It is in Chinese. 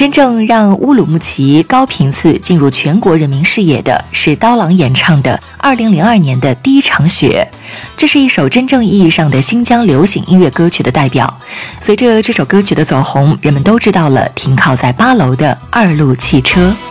真正让乌鲁木齐高频次进入全国人民视野的是刀郎演唱的2002年的《第一场雪》，这是一首真正意义上的新疆流行音乐歌曲的代表。随着这首歌曲的走红，人们都知道了停靠在8楼的2路汽车。